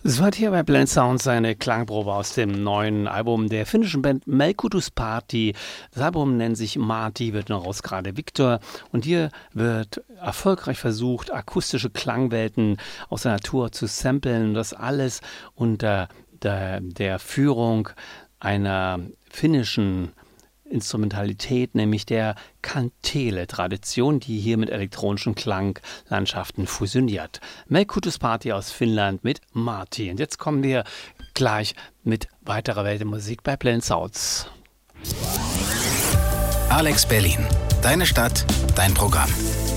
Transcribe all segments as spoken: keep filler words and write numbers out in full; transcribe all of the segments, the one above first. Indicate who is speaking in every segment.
Speaker 1: Es war hier bei Planet Sounds eine Klangprobe aus dem neuen Album der finnischen Band Melkutusparti. Das Album nennt sich Marti, wird noch aus gerade Victor. Und hier wird erfolgreich versucht, akustische Klangwelten aus der Natur zu samplen. Das alles unter der, der Führung einer finnischen Instrumentalität, nämlich der Kantele-Tradition, die hier mit elektronischen Klanglandschaften fusioniert. Melkutusparti aus Finnland mit Marti. Und jetzt kommen wir gleich mit weiterer Weltmusik bei Planet Sounds.
Speaker 2: Alex Berlin. Deine Stadt, dein Programm.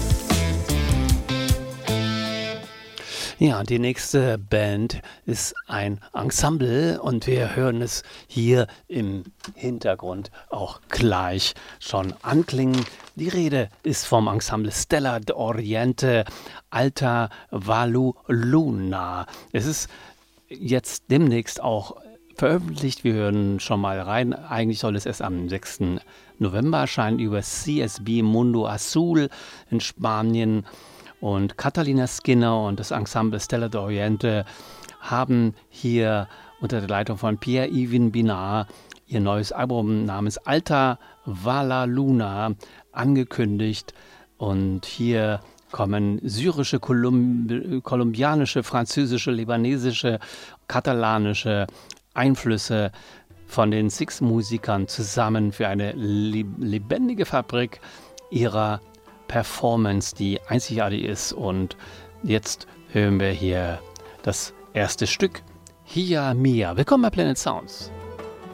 Speaker 1: Ja, die nächste Band ist ein Ensemble und wir hören es hier im Hintergrund auch gleich schon anklingen. Die Rede ist vom Ensemble Stella d'Oriente Alta Valu Luna. Es ist jetzt demnächst auch veröffentlicht. Wir hören schon mal rein. Eigentlich soll es erst am sechsten November erscheinen über C S B Mundo Azul in Spanien. Und Catalina Skinner und das Ensemble Stella d'Oriente haben hier unter der Leitung von Pierre-Yves Binard ihr neues Album namens Alta Vala Luna angekündigt. Und hier kommen syrische, Kolumb- kolumbianische, französische, libanesische, katalanische Einflüsse von den Six-Musikern zusammen für eine lebendige Fabrik ihrer Performance, die einzigartig ist. Und jetzt hören wir hier das erste Stück, Hiya Mia. Willkommen bei Planet Sounds.